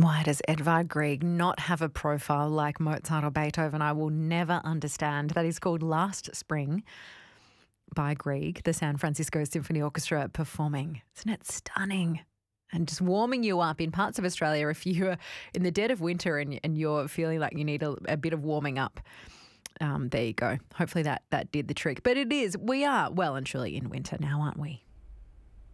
Why does Edvard Grieg not have a profile like Mozart or Beethoven? I will never understand. That is called Last Spring by Grieg, the San Francisco Symphony Orchestra performing. Isn't it stunning? And just warming you up in parts of Australia if you're in the dead of winter and you're feeling like you need a bit of warming up. There you go. Hopefully that did the trick. But we are well and truly in winter now, aren't we?